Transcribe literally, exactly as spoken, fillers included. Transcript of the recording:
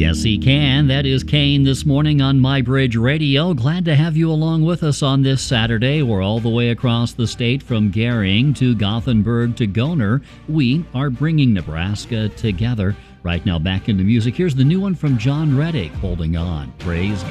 Yes, he can. That is Kane this morning on My Bridge Radio. Glad to have you along with us on this Saturday. We're all the way across the state from Gering to Gothenburg to Goner. We are bringing Nebraska together. Right now, back into music. Here's the new one from John Reddick, Holding On. Praise God.